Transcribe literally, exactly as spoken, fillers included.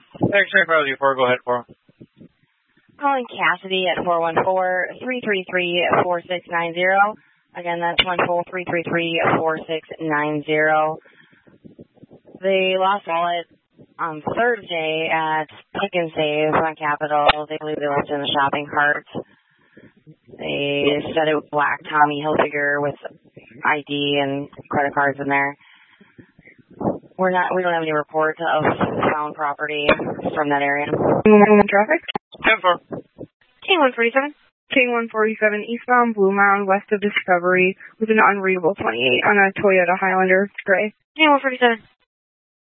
X-ray five oh four, go ahead for him. Calling Cassidy at four one four, three three three, four six nine zero. Again, that's one four three three three, four six nine zero. They lost wallet on Thursday at Pick and Save on Capitol. They believe they left it in the shopping cart. They said it was black Tommy Hilfiger with I D and credit cards in there. We're not, we don't have any report of found property from that area. Traffic? ten four. K one forty-seven. K one forty-seven eastbound Blue Mound west of Discovery with an unreadable twenty-eight on a Toyota Highlander. It's gray. K one forty-seven.